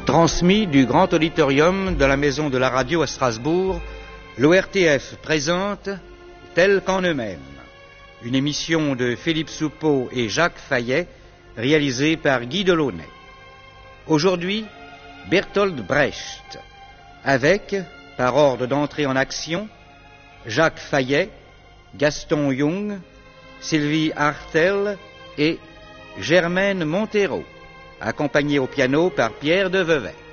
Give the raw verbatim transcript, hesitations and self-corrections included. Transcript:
Transmis du grand auditorium de la Maison de la Radio à Strasbourg, l'O R T F présente Tel qu'en eux-mêmes, une émission de Philippe Soupeau et Jacques Fayet, réalisée par Guy Delaunay. Aujourd'hui, Bertolt Brecht, avec, par ordre d'entrée en action, Jacques Fayet, Gaston Young, Sylvie Hartel et Germaine Montero, accompagnée au piano par Pierre de Vevey.